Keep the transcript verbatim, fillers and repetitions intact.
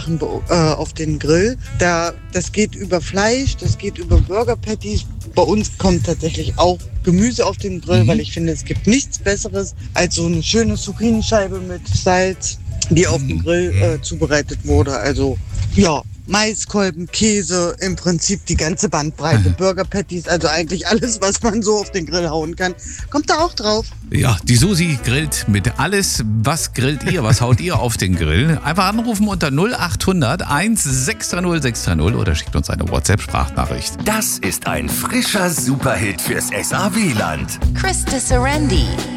Sachen äh, auf den Grill. Da, das geht über Fleisch, das geht über Burger Patties. Bei uns kommt tatsächlich auch Gemüse auf den Grill, mhm. weil ich finde, es gibt nichts Besseres als so eine schöne Zucchini-Scheibe mit Salz, die auf dem Grill äh, zubereitet wurde. Also ja, Maiskolben, Käse, im Prinzip die ganze Bandbreite. Burger Patties, also eigentlich alles, was man so auf den Grill hauen kann, kommt da auch drauf. Ja, die Susi grillt mit alles. Was grillt ihr? Was haut ihr auf den Grill? Einfach anrufen unter null acht hundert sechs drei null sechs drei null oder schickt uns eine WhatsApp-Sprachnachricht. Das ist ein frischer Superhit fürs S A W-Land. Krista Serendi.